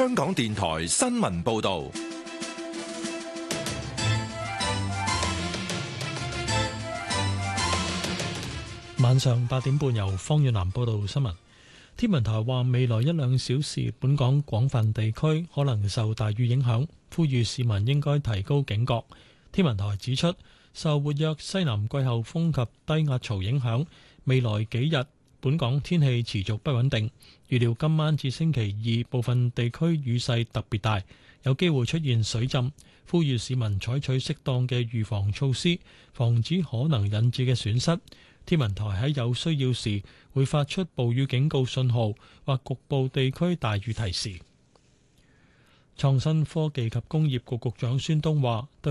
香港電台新聞報道。 晚上8點半由方遠南報道新聞。天文台話未來1-2小時本港廣泛地區可能受大雨影響，呼籲市民應該提高警覺。天文台指出，受活躍西南季候風及低壓槽影響，未來幾日本港天氣持續不穩定，預料今晚至星期二部分地區雨勢特別大，有機會出現水浸，呼籲市民採取適當嘅預防措施，防止可能引致嘅損失。天文台喺有需要時會發出暴雨警告信號或局部地區大雨提示。創新科技及工業局局長孫東話：